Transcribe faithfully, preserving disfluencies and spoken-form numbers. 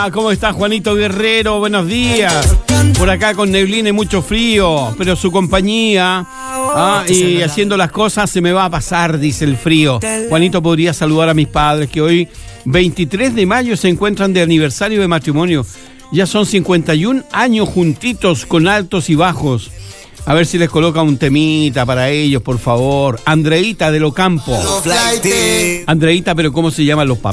Hola, ¿cómo está Juanito Guerrero? Buenos días. Por acá con neblina y mucho frío, pero su compañía ah, y haciendo las cosas se me va a pasar, dice el frío. Juanito, podría saludar a mis padres que hoy, veintitrés de mayo, se encuentran de aniversario de matrimonio. Ya son cincuenta y un años juntitos con altos y bajos. A ver si les coloca un temita para ellos, por favor. Andreita de Locampo. Andreita, pero ¿cómo se llaman los papás?